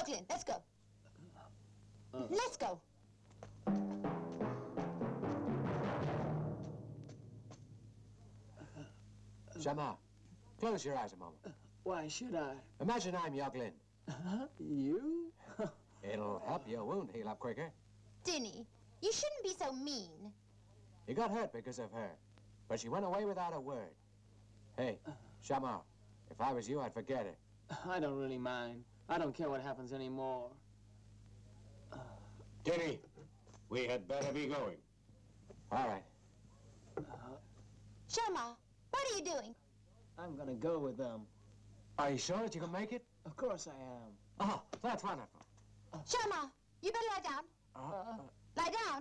Glenn, let's go. Let's go. Shamar, close your eyes a moment. Why should I? Imagine I'm Yog Lin. You? It'll help your wound heal up quicker. Dinny, you shouldn't be so mean. You got hurt because of her, but she went away without a word. Hey, Shamar, if I was you, I'd forget her. I don't really mind. I don't care what happens anymore. Denny, we had better be going. All right. Shamar, what are you doing? I'm gonna go with them. Are you sure that you can make it? Of course I am. Oh, that's wonderful. Shamar, you better lie down. Lie down.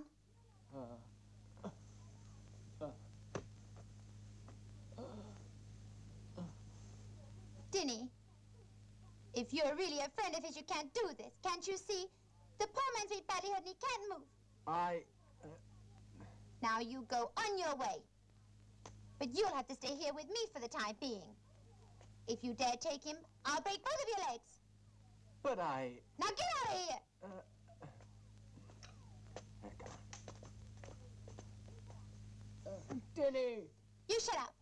Dinny, if you're really a friend of his, you can't do this. Can't you see? The poor man's been badly hurt and he can't move. Now you go on your way. But you'll have to stay here with me for the time being. If you dare take him, I'll break both of your legs. But I... Now get out of here! Denny! You shut up.